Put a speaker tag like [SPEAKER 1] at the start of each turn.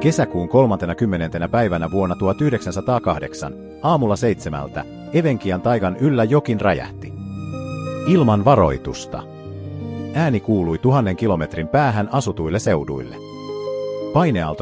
[SPEAKER 1] Kesäkuun 30. päivänä vuonna 1908, aamulla 7, Evenkian taigan yllä jokin räjähti. Ilman varoitusta. Ääni kuului 1000 kilometrin päähän asutuille seuduille. Paineaalto